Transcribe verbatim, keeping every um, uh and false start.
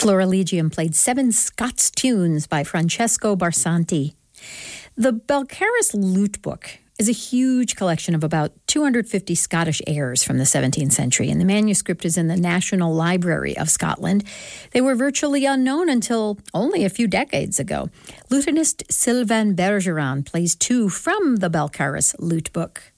Florilegium played seven Scots tunes by Francesco Barsanti. The Balcarres Lute Book is a huge collection of about two hundred fifty Scottish airs from the seventeenth century, and the manuscript is in the National Library of Scotland. They were virtually unknown until only a few decades ago. Lutenist Sylvain Bergeron plays two from the Balcarres Lute Book.